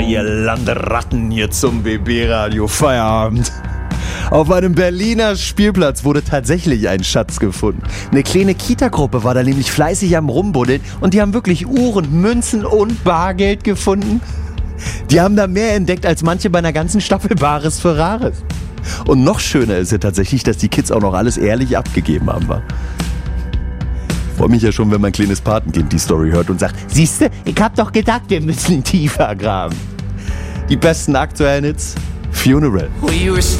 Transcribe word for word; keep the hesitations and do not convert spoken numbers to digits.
ihr Landratten hier zum B B-Radio Feierabend. Auf einem Berliner Spielplatz wurde tatsächlich ein Schatz gefunden. Eine kleine Kita-Gruppe war da nämlich fleißig am Rumbuddeln und die haben wirklich Uhren, Münzen und Bargeld gefunden. Die haben da mehr entdeckt als manche bei einer ganzen Staffel Bares für Rares. Und noch schöner ist ja tatsächlich, dass die Kids auch noch alles ehrlich abgegeben haben. Wa? Ich freue mich ja schon, wenn mein kleines Patenkind die Story hört und sagt, siehste, ich hab doch gedacht, wir müssen tiefer graben. Die besten aktuellen Hits, Funeral.